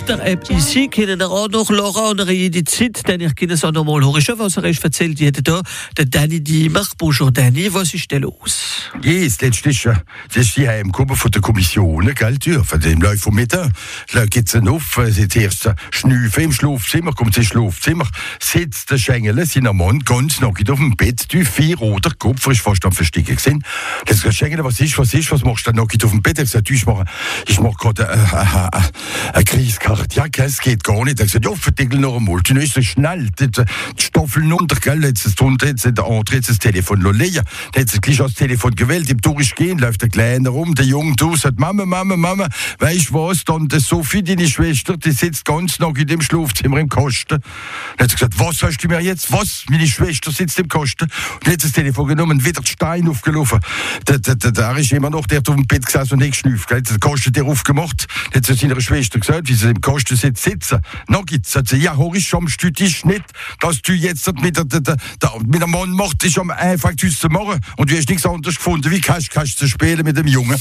Aus der App ici können wir auch noch Laura und jede Zeit, denn ich kenne es auch nochmal hören. Was er euch erzählt, die hätte da der Danny Diemer. Bonjour Danny, was ist denn los? Ja, das letzte ist die Heimkommen von der Kommission, gell, von dem Läufer vom Mittag. Da geht's auf, das erste Schnüffeln im Schlafzimmer, kommt ins Schlafzimmer, sitzt der Schengel, seiner Mann, ganz nackig auf dem Bett, die 4 roter Kopf, ist fast am Verstecken gewesen. Das ist der Schengel, was machst du da nackig auf dem Bett? Ich sag, ich mach gerade eine Kriegskarte. Ja, es geht gar nicht. Er sagt, ja, verdeckel noch einmal. Du ist so schnell. Die Stoffeln unter, gell, jetzt ist drunter, jetzt der andere, jetzt das Telefon noch leer. Jetzt gleich das Telefon gewählt, im Durchgehen, läuft der Kleine rum, der Junge, du, sagt, Mama, weißt du was, dann, die Sophie, deine Schwester, die sitzt ganz noch in dem Schlafzimmer im Kasten. Dann hat sie gesagt, was hast du mir jetzt? Was? Meine Schwester sitzt im Kasten. Und jetzt das Telefon genommen, wieder der Stein aufgelaufen. Der ist immer noch, der hat auf dem Bett gesessen und nicht geschnüfft, gell. Jetzt hat der Kasten der aufgemacht, hat sie seiner Schwester gesagt, wie sie im Kasten sitzen. Noch gibt's, sagt sie, ja, horisch, du dich nicht, dass du jetzt mit dem Mann machst, ist am einfach zu machen. Und du hast nichts anderes gefunden, wie kannst zu spielen mit dem Jungen.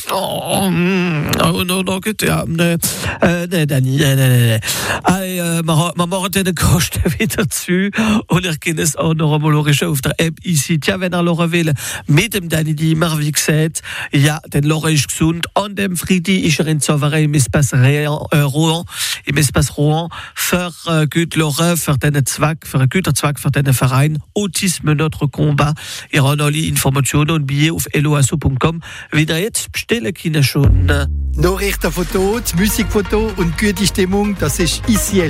Danny, nee. Wir machen den Kasten wieder zu und ich kenne es auch noch einmal auf der App ici. Tja, wenn er Laura will, mit dem Danny Diemer, wie gesagt, ja, den Laura ist gesund. An dem Freitag ist er in Sauverei im Espace Rouen, für gut Laura, für einen Zweck, für einen guten Zweck, für den Verein Autisme Notre Combat. Ihr habt alle Informationen und Billets auf eloasso.com. Wieder jetzt bestellen können schon. Nachrichten von dort, Musik von dort und gute Stimmung, das ist ici